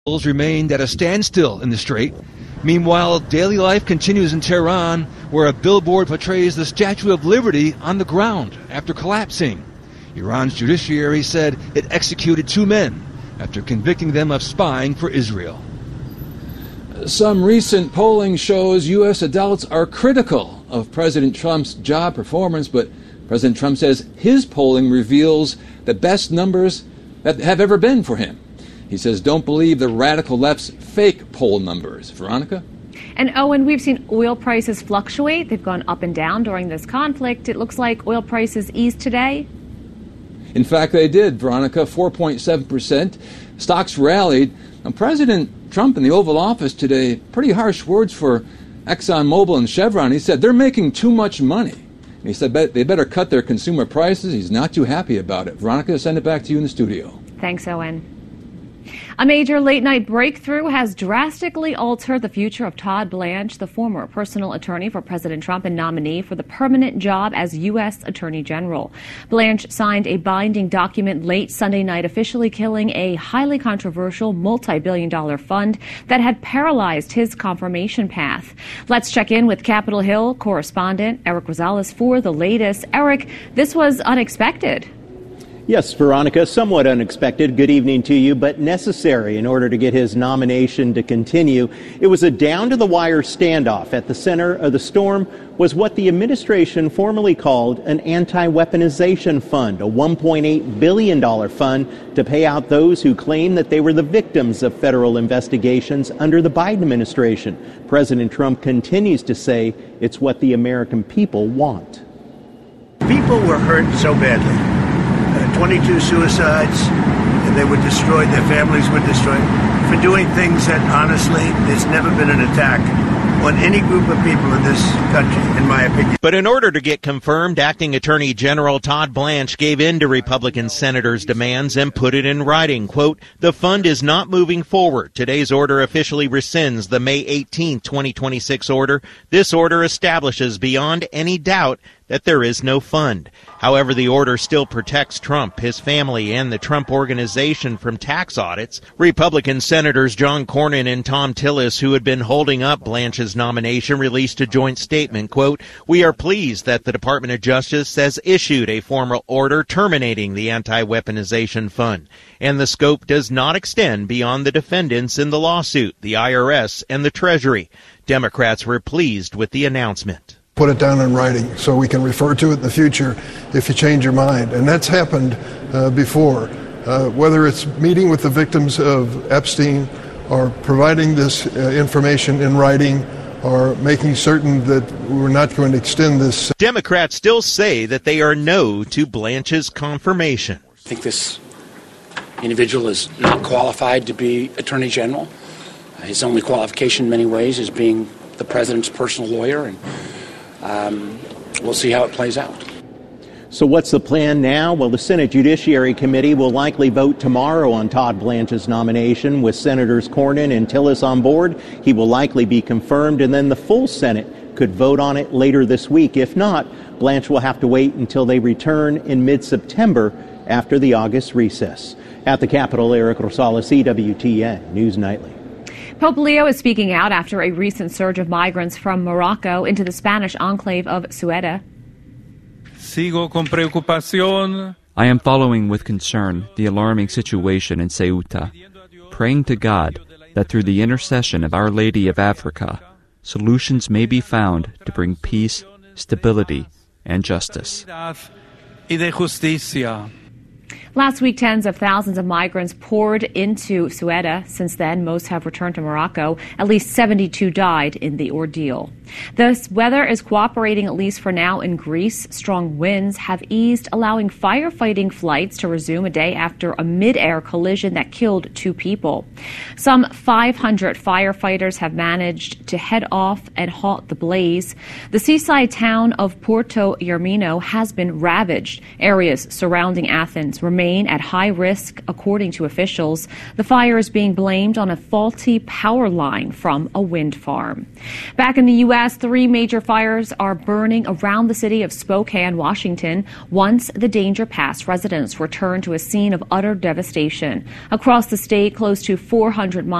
Remained at a standstill in the strait. Meanwhile, daily life continues in Tehran, where a billboard portrays the Statue of Liberty on the ground after collapsing. Iran's judiciary said it executed 2 men after convicting them of spying for Israel. Some recent polling shows U.S. adults are critical of President Trump's job performance, but President Trump says his polling reveals the best numbers that have ever been for him. He says, don't believe the radical left's fake poll numbers. Veronica? And Owen, we've seen oil prices fluctuate. They've gone up and down during this conflict. It looks like oil prices eased today. In fact, they did, Veronica, 4.7%. Stocks rallied. Now, President Trump in the Oval Office today, pretty harsh words for ExxonMobil and Chevron. He said they're making too much money. And he said they better cut their consumer prices. He's not too happy about it. Veronica, send it back to you in the studio. Thanks, Owen. A major late-night breakthrough has drastically altered the future of Todd Blanche, the former personal attorney for President Trump and nominee for the permanent job as U.S. Attorney General. Blanche signed a binding document late Sunday night, officially killing a highly controversial multi-billion-dollar fund that had paralyzed his confirmation path. Let's check in with Capitol Hill correspondent Eric Rosales for the latest. Eric, this was unexpected. Yes, Veronica, somewhat unexpected. Good evening to you, but necessary in order to get his nomination to continue. It was a down-to-the-wire standoff. At the center of the storm was what the administration formally called an anti-weaponization fund, a $1.8 billion fund to pay out those who claim that they were the victims of federal investigations under the Biden administration. President Trump continues to say it's what the American people want. People were hurt so badly. 22 suicides, and they were destroyed, their families were destroyed, for doing things that, honestly, there's never been an attack on any group of people in this country, in my opinion. But in order to get confirmed, Acting Attorney General Todd Blanche gave in to Republican senators' demands and put it in writing. Quote, the fund is not moving forward. Today's order officially rescinds the May 18, 2026 order. This order establishes beyond any doubt that there is no fund. However, the order still protects Trump, his family, and the Trump Organization from tax audits. Republican Senators John Cornyn and Thom Tillis, who had been holding up Blanche's nomination, released a joint statement. Quote, we are pleased that the Department of Justice has issued a formal order terminating the anti-weaponization fund, and the scope does not extend beyond the defendants in the lawsuit, the IRS, and the Treasury. Democrats were pleased with the announcement. Put it down in writing so we can refer to it in the future if you change your mind. And that's happened before, whether it's meeting with the victims of Epstein or providing this information in writing or making certain that we're not going to extend this. Democrats still say that they are no to Blanche's confirmation. I think this individual is not qualified to be Attorney General. His only qualification in many ways is being the president's personal lawyer, and we'll see how it plays out. So what's the plan now? Well, the Senate Judiciary Committee will likely vote tomorrow on Todd Blanche's nomination. With Senators Cornyn and Tillis on board, he will likely be confirmed, and then the full Senate could vote on it later this week. If not, Blanche will have to wait until they return in mid-September after the August recess. At the Capitol, Eric Rosales, EWTN News Nightly. Pope Leo is speaking out after a recent surge of migrants from Morocco into the Spanish enclave of Ceuta. I am following with concern the alarming situation in Ceuta, praying to God that through the intercession of Our Lady of Africa, solutions may be found to bring peace, stability, and justice. Last week, tens of thousands of migrants poured into Ceuta. Since then, most have returned to Morocco. At least 72 died in the ordeal. The weather is cooperating, at least for now, in Greece. Strong winds have eased, allowing firefighting flights to resume a day after a mid-air collision that killed 2 people. Some 500 firefighters have managed to head off and halt the blaze. The seaside town of Porto Yermino has been ravaged. Areas surrounding Athens remain at high risk, according to officials. The fire is being blamed on a faulty power line from a wind farm. Back in the U.S., 3 major fires are burning around the city of Spokane, Washington. Once the danger passed, residents returned to a scene of utter devastation. Across the state, close to 400 100 miles